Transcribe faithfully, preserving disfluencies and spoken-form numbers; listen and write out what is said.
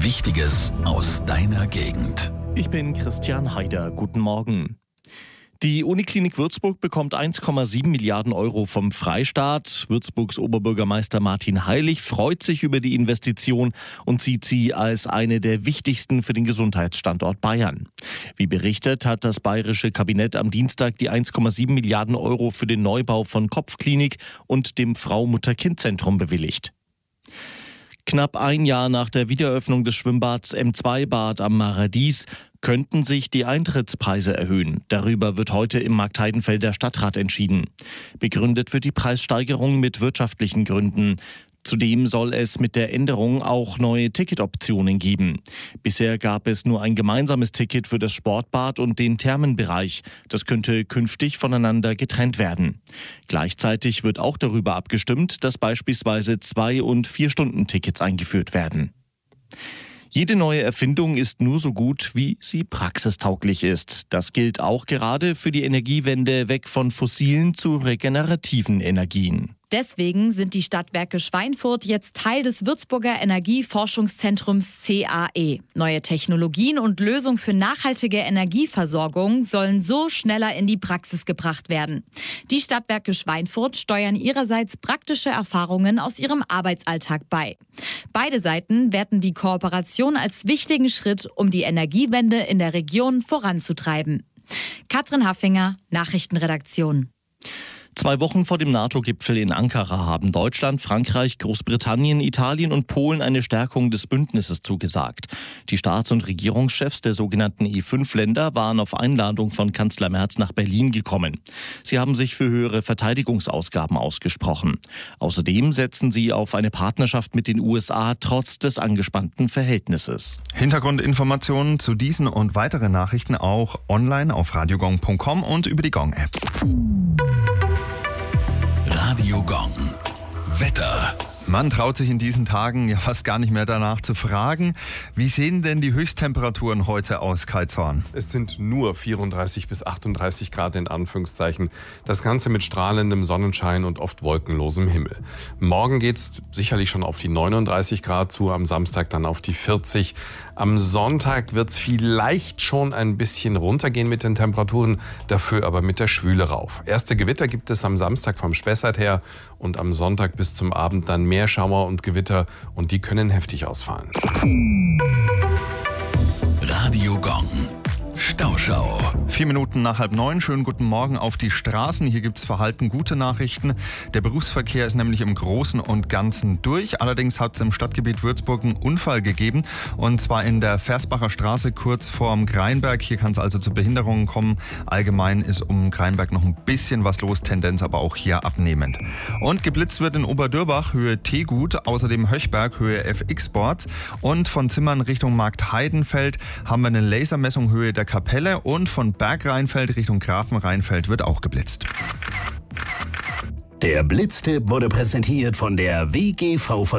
Wichtiges aus deiner Gegend. Ich bin Christian Haider. Guten Morgen. Die Uniklinik Würzburg bekommt eins Komma sieben Milliarden Euro vom Freistaat. Würzburgs Oberbürgermeister Martin Heilig freut sich über die Investition und sieht sie als eine der wichtigsten für den Gesundheitsstandort Bayern. Wie berichtet, hat das bayerische Kabinett am Dienstag die eins Komma sieben Milliarden Euro für den Neubau von Kopfklinik und dem Frau-Mutter-Kind-Zentrum bewilligt. Knapp ein Jahr nach der Wiedereröffnung des Schwimmbads M zwei Bad am Maradies könnten sich die Eintrittspreise erhöhen. Darüber wird heute im Marktheidenfelder Stadtrat entschieden. Begründet wird die Preissteigerung mit wirtschaftlichen Gründen. Zudem soll es mit der Änderung auch neue Ticketoptionen geben. Bisher gab es nur ein gemeinsames Ticket für das Sportbad und den Thermenbereich. Das könnte künftig voneinander getrennt werden. Gleichzeitig wird auch darüber abgestimmt, dass beispielsweise Zwei- und Vier-Stunden-Tickets eingeführt werden. Jede neue Erfindung ist nur so gut, wie sie praxistauglich ist. Das gilt auch gerade für die Energiewende weg von fossilen zu regenerativen Energien. Deswegen sind die Stadtwerke Schweinfurt jetzt Teil des Würzburger Energieforschungszentrums C A E. Neue Technologien und Lösungen für nachhaltige Energieversorgung sollen so schneller in die Praxis gebracht werden. Die Stadtwerke Schweinfurt steuern ihrerseits praktische Erfahrungen aus ihrem Arbeitsalltag bei. Beide Seiten werten die Kooperation als wichtigen Schritt, um die Energiewende in der Region voranzutreiben. Katrin Haffinger, Nachrichtenredaktion. Zwei Wochen vor dem NATO-Gipfel in Ankara haben Deutschland, Frankreich, Großbritannien, Italien und Polen eine Stärkung des Bündnisses zugesagt. Die Staats- und Regierungschefs der sogenannten E fünf Länder waren auf Einladung von Kanzler Merz nach Berlin gekommen. Sie haben sich für höhere Verteidigungsausgaben ausgesprochen. Außerdem setzen sie auf eine Partnerschaft mit den U S A trotz des angespannten Verhältnisses. Hintergrundinformationen zu diesen und weiteren Nachrichten auch online auf radiogong punkt com und über die Gong-App. Radio Gong. Wetter. Man traut sich in diesen Tagen ja fast gar nicht mehr danach zu fragen. Wie sehen denn die Höchsttemperaturen heute aus, Kai Zorn? Es sind nur vierunddreißig bis achtunddreißig Grad in Anführungszeichen. Das Ganze mit strahlendem Sonnenschein und oft wolkenlosem Himmel. Morgen geht's sicherlich schon auf die neununddreißig Grad zu, am Samstag dann auf die vierzig. Am Sonntag wird's vielleicht schon ein bisschen runtergehen mit den Temperaturen, dafür aber mit der Schwüle rauf. Erste Gewitter gibt es am Samstag vom Spessart her und am Sonntag bis zum Abend dann mehr Schauer und Gewitter und die können heftig ausfallen. Radio Gong. Stauschau. Vier Minuten nach halb neun. Schönen guten Morgen auf die Straßen. Hier gibt es verhalten gute Nachrichten. Der Berufsverkehr ist nämlich im Großen und Ganzen durch. Allerdings hat es im Stadtgebiet Würzburg einen Unfall gegeben. Und zwar in der Versbacher Straße kurz vorm Greinberg. Hier kann es also zu Behinderungen kommen. Allgemein ist um Greinberg noch ein bisschen was los. Tendenz aber auch hier abnehmend. Und geblitzt wird in Oberdürbach Höhe Teegut. Außerdem Höchberg Höhe F X Sports. Und von Zimmern Richtung Marktheidenfeld haben wir eine Lasermessung Höhe der Kapelle und von Bergrheinfeld Richtung Grafenrheinfeld wird auch geblitzt. Der Blitztipp wurde präsentiert von der W G V